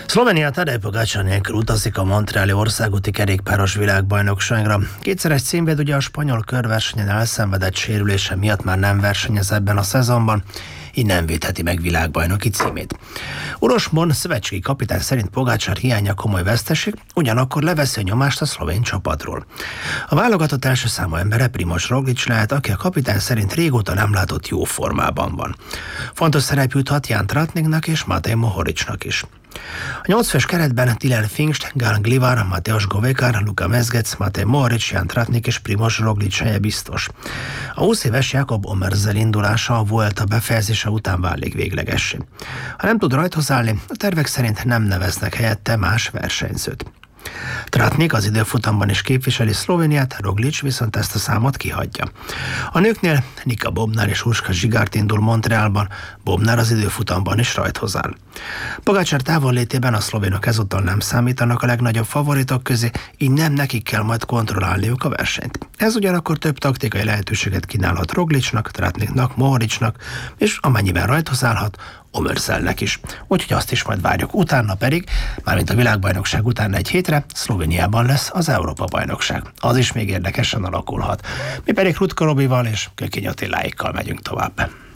Szlovénia Tadej Pogačar nélkül utazik a montreali országúti kerékpáros világbajnokságra. Kétszeres címvéd ugye a spanyol körversenyen elszenvedett sérülése miatt már nem versenyez ebben a szezonban, így nem védheti meg világbajnoki címét. Uroš Món szövetségi kapitány szerint Pogačar hiánya komoly veszteség, ugyanakkor leveszi a nyomást a szlovén csapatról. A válogatott első számú embere Primož Roglič lehet, aki a kapitány szerint régóta nem látott jó formában van. Fontos szerep juthat Jan Tratniknak és Matej Mohoričnak is. A 8 fős keretben Dylan Fingst, Gal Glivar, Mateusz Govekar, Luka Mezgec, Matej Mohorič, Jan Tratnik és Primož Roglič helye biztos. A 20 éves Jakob Omerzel indulása a Vuelta befejezése után válik véglegessé. Ha nem tud rajthoz állni, a tervek szerint nem neveznek helyette más versenyzőt. Tratnik az időfutamban is képviseli Szlovéniát, Roglič viszont ezt a számot kihagyja. A nőknél Nika Bobnár és Urška Zsigart indul Montrealban, Bobnár az időfutamban is rajthoz áll. Pogačar távollétében a szlovénok ezúttal nem számítanak a legnagyobb favoritok közé, így nem nekik kell majd kontrollálniuk a versenyt. Ez ugyanakkor több taktikai lehetőséget kínálhat Rogličnak, Tratniknak, Mohoričnak, és amennyiben rajthoz állhat, Omerzelnek is. Úgyhogy azt is majd várjuk. Utána pedig, mármint a világbajnokság után egy hétre, Szlovéniában lesz az Európa-bajnokság. Az is még érdekesen alakulhat. Mi pedig Rutka Robival és Kökény Attiláékkal megyünk tovább.